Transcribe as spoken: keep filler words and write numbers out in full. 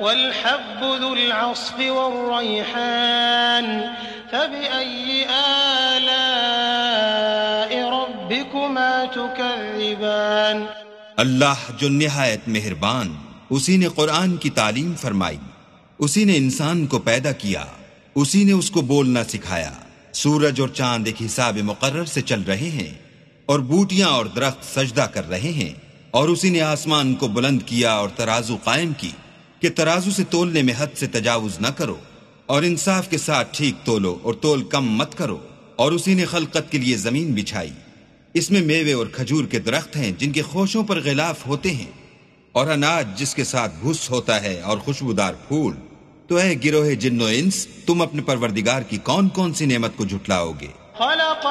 वल्हब्बुल अस्फ़ि वर्रैहान फबिअय्यि आलाइ रब्बिकुमा तुकज़्ज़िबान। अल्लाह जो निहायत मेहरबान, उसी ने कुरान की तालीम फरमाई, उसी ने इंसान को पैदा किया, उसी ने उसको बोलना सिखाया। सूरज और चांद एक हिसाब मुकर्रर से चल रहे हैं और बूटियां और दरख्त सजदा कर रहे हैं। और उसी ने आसमान को बुलंद किया और तराजू कायम की कि तराजू से तोलने में हद से तजावुज न करो और इंसाफ के साथ ठीक तोलो और तोल कम मत करो। और उसी ने खलकत के लिए जमीन बिछाई, इसमें मेवे और खजूर के दरख्त हैं जिनके खोशों पर गिलाफ होते हैं और अनाज जिसके साथ भूस होता है और खुशबूदार फूल। तो ऐ गिरोहे जिन्नो इंस, तुम अपने परवरदिगार की कौन कौन सी नेमत को झुटलाओगे?